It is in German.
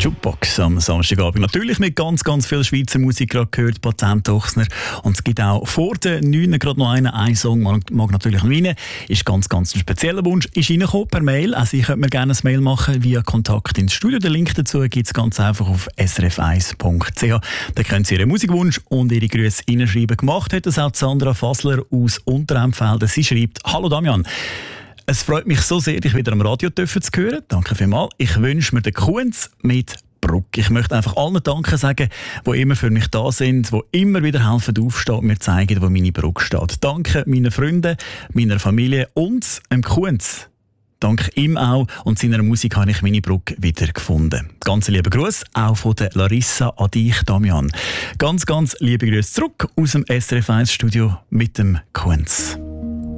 Jukebox am Samstagabend. Natürlich mit ganz, ganz viel Schweizer Musik gerade gehört, Patent Ochsner. Und es gibt auch vor den 9 gerade noch einen Song, mag natürlich noch rein. Ist ganz, ganz ein spezieller Wunsch. Ist reingekommen per Mail. Also ich könnte mir gerne ein Mail machen via Kontakt ins Studio. Den Link dazu gibt es ganz einfach auf srf1.ch. Da können Sie Ihren Musikwunsch und Ihre Grüße reinschreiben. Gemacht hat das auch Sandra Fassler aus Unterempfelden. Sie schreibt: Hallo Damian. Es freut mich so sehr, dich wieder am Radio zu hören. Danke vielmals. Ich wünsche mir den Kunz mit Bruck. Ich möchte einfach allen Danke sagen, die immer für mich da sind, die immer wieder helfen aufstehen und mir zeigen, wo meine Bruck steht. Danke meinen Freunden, meiner Familie und dem Kunz. Dank ihm auch und seiner Musik habe ich meine Bruck wieder gefunden. Ganz liebe Grüße auch von der Larissa an dich, Damian. Ganz, ganz liebe Grüße zurück aus dem SRF 1 Studio mit dem Kunz.